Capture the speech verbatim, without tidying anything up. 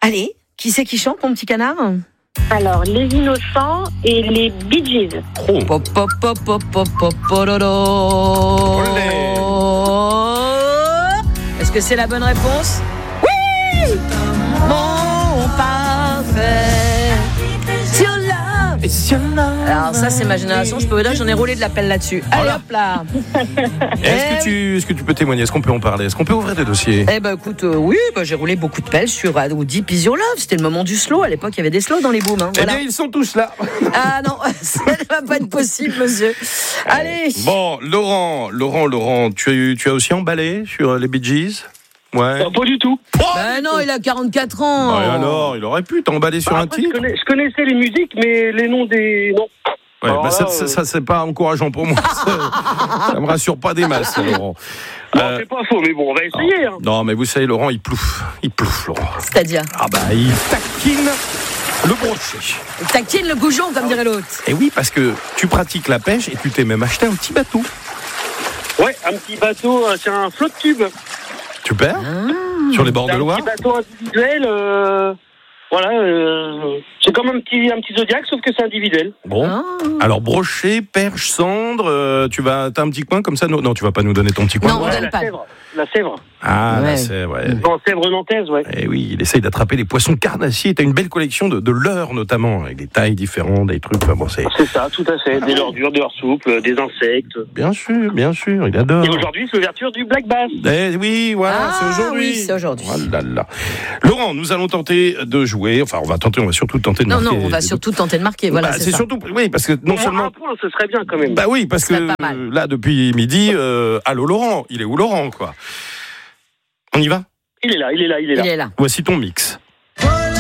Allez, qui c'est qui chante, mon petit canard ? Alors, les Innocents et les Bee Gees. Oh. Pop, pop, pop, pop, pop, pop, pololo. Est-ce que c'est la bonne réponse ? Oui ! Mon parfait. Sur love. Alors ça, c'est ma génération. Je peux vous dire, j'en ai roulé de la pelle là-dessus. Allez, Voilà. hop là. Est-ce que, tu, est-ce que tu peux témoigner ? Est-ce qu'on peut en parler ? Est-ce qu'on peut ouvrir des dossiers ? Eh ben écoute, euh, oui, bah, j'ai roulé beaucoup de pelles sur euh, Deep Is Your Love. C'était le moment du slow. À l'époque, il y avait des slows dans les booms. Hein, voilà. Eh bien, ils sont tous là. Ah non, ça ne va pas être possible, monsieur. Allez. Bon, Laurent, Laurent, Laurent, tu as, eu, tu as aussi emballé sur les Bee Gees ? Ouais. Non, pas du tout. Ben non, il a quarante-quatre ans. Bah, et alors, il aurait pu t'emballer sur Bah, un après, titre. je, connais- je connaissais les musiques, mais les noms des. Non. Ouais, Alors bah, ça, là, ça, euh, ça, c'est pas encourageant pour moi. Ça, ça me rassure pas des masses, Laurent. Non, Euh, c'est pas faux, mais bon, on va essayer. Hein. Non, mais vous savez, Laurent, il plouffe. Il plouffe, Laurent. C'est-à-dire, Ah bah, il taquine le brochet. il taquine le goujon, comme dirait l'autre. Et oui, parce que tu pratiques la pêche et tu t'es même acheté un petit bateau. Ouais, un petit bateau, euh, c'est un flotte tube. Super. Ah. Sur les bords C'est de un Loire. petit bateau individuel. Euh, voilà, euh, c'est comme un petit, un petit Zodiac, sauf que c'est individuel. Bon. Ah. Alors, brochet, perche, cendre, euh, tu vas, t'as un petit coin comme ça ? Non, non, tu vas pas nous donner ton petit coin. Non. On Ouais, donne la pas. Sèvre. La Sèvre. Ah, Ouais. là, c'est, ouais. En Sèvre nantaise, ouais. Eh oui, il essaye d'attraper les poissons carnassiers. T'as une belle collection de, de leurres, notamment, avec des tailles différentes, des trucs. Enfin, bon, c'est... C'est ça, tout à fait. Des leurres des leurres souples, des insectes. Bien sûr, bien sûr, il adore. Et aujourd'hui, c'est l'ouverture du Black Bass. Eh oui, voilà, Ah, c'est aujourd'hui. oui, c'est aujourd'hui. Oh là là. Laurent, nous allons tenter de jouer. Enfin, on va tenter, on va surtout tenter de Non, marquer. non, on va surtout tenter de marquer. Voilà, Bah, c'est, c'est ça. surtout, oui, parce que non Pour moi, seulement. un point, ce serait bien quand même. Bah oui, parce Ce serait que pas mal. euh, là, depuis midi, euh, allô Laurent, il est où Laurent, quoi ? On y va ? Il est là, il est là, il est là. Il est là. Voici ton mix.